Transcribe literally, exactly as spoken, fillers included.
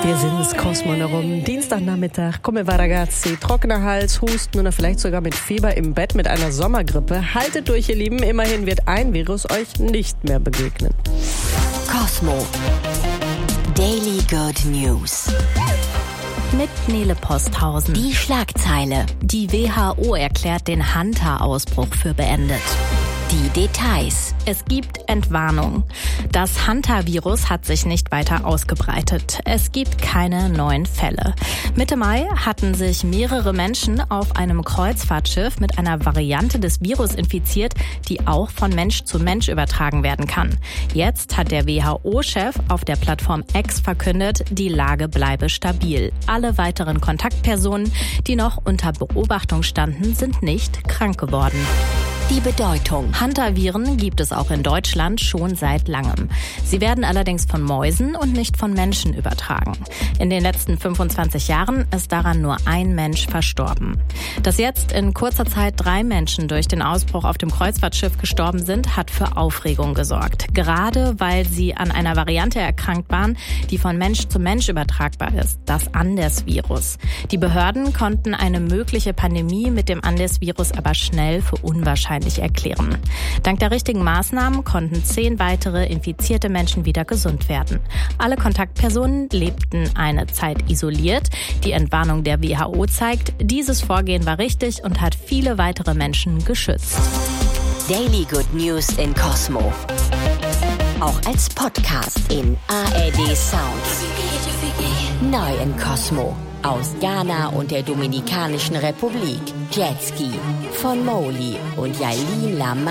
Wir sind es, Cosmo rum. Dienstagnachmittag, come va ragazzi, trockener Hals, Husten oder vielleicht sogar mit Fieber im Bett mit einer Sommergrippe. Haltet durch, ihr Lieben, immerhin wird ein Virus euch nicht mehr begegnen. Cosmo Daily Good News mit Nele Posthausen. Die Schlagzeile. Die W H O erklärt den Hunter-Ausbruch für beendet. Die Details. Es gibt Entwarnung. Das Hunter-Virus hat sich nicht weiter ausgebreitet. Es gibt keine neuen Fälle. Mitte Mai hatten sich mehrere Menschen auf einem Kreuzfahrtschiff mit einer Variante des Virus infiziert, die auch von Mensch zu Mensch übertragen werden kann. Jetzt hat der W H O-Chef auf der Plattform X verkündet, die Lage bleibe stabil. Alle weiteren Kontaktpersonen, die noch unter Beobachtung standen, sind nicht krank geworden. Die Bedeutung. Hunter-Viren gibt es auch in Deutschland schon seit langem. Sie werden allerdings von Mäusen und nicht von Menschen übertragen. In den letzten fünfundzwanzig Jahren ist daran nur ein Mensch verstorben. Dass jetzt in kurzer Zeit drei Menschen durch den Ausbruch auf dem Kreuzfahrtschiff gestorben sind, hat für Aufregung gesorgt. Gerade weil sie an einer Variante erkrankt waren, die von Mensch zu Mensch übertragbar ist, das Andes-Virus. Die Behörden konnten eine mögliche Pandemie mit dem Andes-Virus aber schnell für unwahrscheinlich erklären. Dank der richtigen Maßnahmen konnten zehn weitere infizierte Menschen wieder gesund werden. Alle Kontaktpersonen lebten eine Zeit isoliert. Die Entwarnung der W H O zeigt, dieses Vorgehen war richtig und hat viele weitere Menschen geschützt. Daily Good News in Cosmo. Auch als Podcast in A R D Sound. Neu in Cosmo. Aus Ghana und der Dominikanischen Republik. Jetski von Moli und Yailin Lama.